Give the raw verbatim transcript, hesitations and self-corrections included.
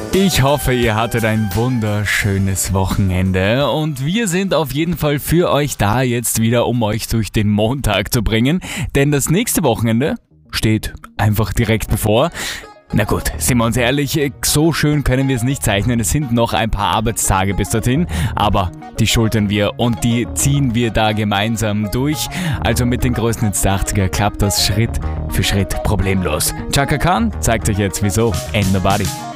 Ich hoffe, ihr hattet ein wunderschönes Wochenende und wir sind auf jeden Fall für euch da jetzt wieder, um euch durch den Montag zu bringen, denn das nächste Wochenende steht einfach direkt bevor. Na gut, sind wir uns ehrlich, so schön können wir es nicht zeichnen, es sind noch ein paar Arbeitstage bis dorthin, aber die schultern wir und die ziehen wir da gemeinsam durch. Also mit den Größten ins achtziger klappt das Schritt für Schritt problemlos. Chaka Khan zeigt euch jetzt wieso. Ain't nobody.